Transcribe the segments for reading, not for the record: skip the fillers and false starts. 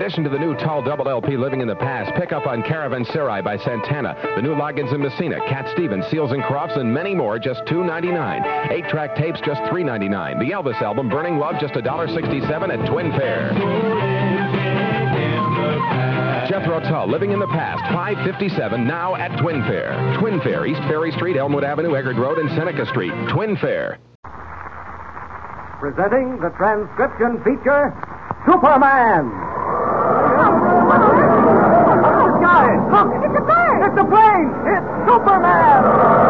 addition to the new tall double LP Living in the Past, pick up on Caravanserai by Santana, the new Loggins and Messina, Cat Stevens, Seals and Crofts, and many more, just $2.99. 8-track tapes, just $3.99. The Elvis album, Burning Love, just $1.67 at Twin Fair. Jethro Tull, Living in the Past, $5.57 now at Twin Fair. Twin Fair, East Ferry Street, Elmwood Avenue, Eggert Road, and Seneca Street. Twin Fair. Presenting the transcription feature, Superman. Guys, look! It's a bird! It's a plane! It's Superman!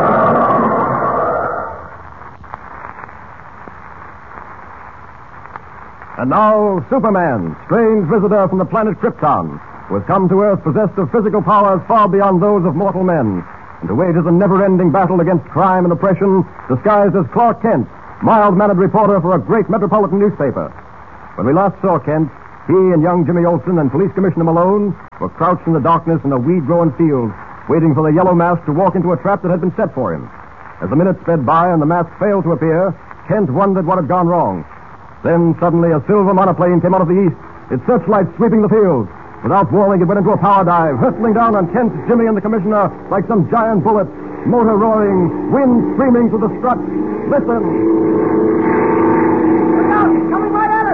And now, Superman, strange visitor from the planet Krypton, who has come to Earth possessed of physical powers far beyond those of mortal men, and who wages a never-ending battle against crime and oppression, disguised as Clark Kent, mild-mannered reporter for a great metropolitan newspaper. When we last saw Kent, he and young Jimmy Olsen and Police Commissioner Malone were crouched in the darkness in a weed-grown field, waiting for the yellow mask to walk into a trap that had been set for him. As the minutes sped by and the mask failed to appear, Kent wondered what had gone wrong. Then, suddenly, a silver monoplane came out of the east, its searchlight sweeping the field. Without warning, it went into a power dive, hurtling down on Kent, Jimmy, and the Commissioner like some giant bullet. Motor roaring, wind screaming through the struts. Listen! Look out! It's coming right at us!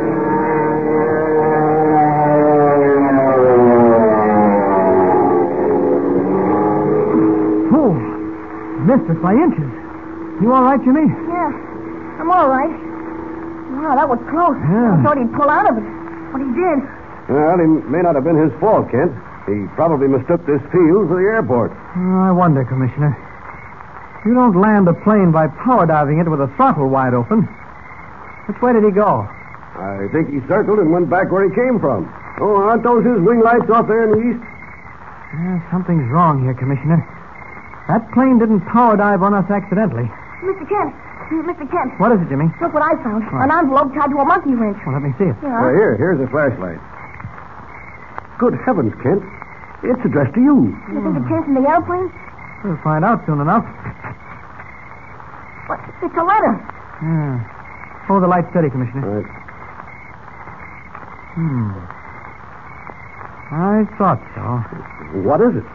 Oh, missed us by inches. You all right, Jimmy? Yeah, I'm all right. Wow, that was close. Yeah. I thought he'd pull out of it, but he did. Well, it may not have been his fault, Kent. He probably mistook this field for the airport. I wonder, Commissioner. You don't land a plane by power diving it with a throttle wide open. Which way did he go? I think he circled and went back where he came from. Oh, aren't those his wing lights off there in the east? Something's wrong here, Commissioner. That plane didn't power dive on us accidentally. Mr. Kent. What is it, Jimmy? Look what I found. An envelope tied to a monkey wrench. Well, let me see it. Yeah. Here's a flashlight. Good heavens, Kent. It's addressed to you. You think it came from the airplane? We'll find out soon enough. What? It's a letter. Yeah. Hold the light steady, Commissioner. Right. I thought so. What is it?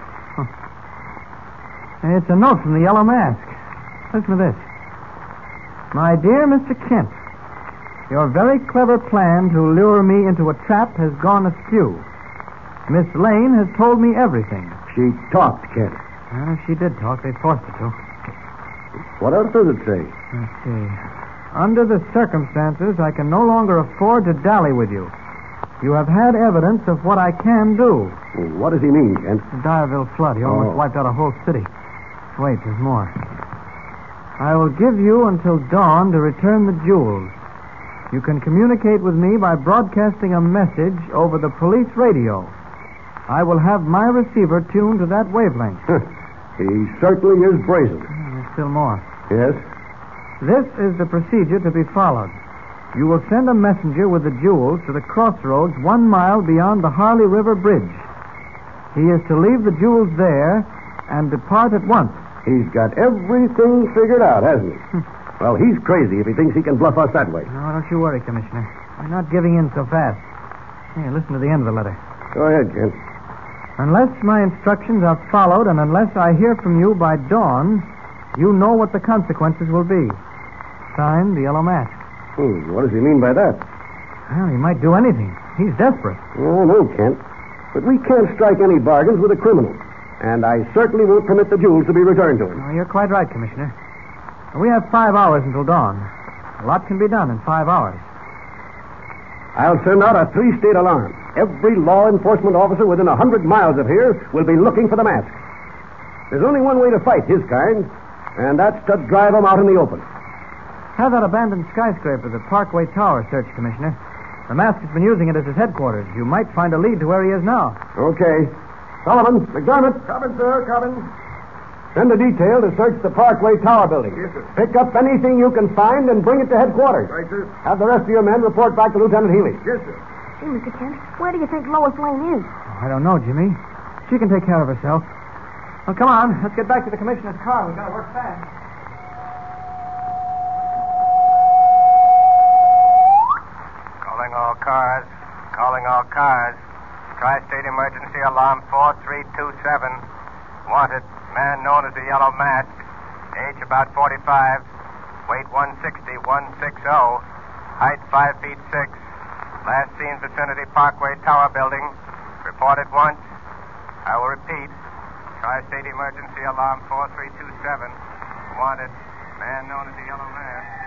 It's a note from the Yellow Mask. Listen to this. My dear Mr. Kent, your very clever plan to lure me into a trap has gone askew. Miss Lane has told me everything. She talked, Kent. She did talk. They forced her to. What else does it say? Let's see. Under the circumstances, I can no longer afford to dally with you. You have had evidence of what I can do. What does he mean, Kent? The Dyerville flood. He almost wiped out a whole city. Wait, there's more. I will give you until dawn to return the jewels. You can communicate with me by broadcasting a message over the police radio. I will have my receiver tuned to that wavelength. He certainly is brazen. There's still more. Yes? This is the procedure to be followed. You will send a messenger with the jewels to the crossroads 1 mile beyond the Harley River Bridge. He is to leave the jewels there and depart at once. He's got everything figured out, hasn't he? Well, he's crazy if he thinks he can bluff us that way. No, don't you worry, Commissioner. We're not giving in so fast. Here, listen to the end of the letter. Go ahead, Kent. Unless my instructions are followed and unless I hear from you by dawn, you know what the consequences will be. Signed, the Yellow Mask. What does he mean by that? Well, he might do anything. He's desperate. Oh, no, Kent. But we can't strike any bargains with a criminal. And I certainly won't permit the jewels to be returned to him. Oh, you're quite right, Commissioner. We have 5 hours until dawn. A lot can be done in 5 hours. I'll send out a 3-state alarm. Every law enforcement officer within 100 miles of here will be looking for the mask. There's only one way to fight his kind, and that's to drive him out in the open. Have that abandoned skyscraper, the Parkway Tower, searched, Commissioner. The Mask has been using it as his headquarters. You might find a lead to where he is now. Okay. Sullivan, McDermott. Coming, sir, coming. Send a detail to search the Parkway Tower building. Yes, sir. Pick up anything you can find and bring it to headquarters. Right, sir. Have the rest of your men report back to Lieutenant Healy. Yes, sir. Hey, Mr. Kent, where do you think Lois Lane is? I don't know, Jimmy. She can take care of herself. Well, come on. Let's get back to the commissioner's car. We've got to work fast. Calling all cars. Calling all cars. Tri-State Emergency Alarm 4327. Wanted. Man known as the Yellow Mask. Age about 45. Weight 160, 160. Height 5 feet 6. Last seen vicinity Parkway Tower Building. Reported once. I will repeat. Tri-State Emergency Alarm 4327. Wanted. Man known as the Yellow Mask.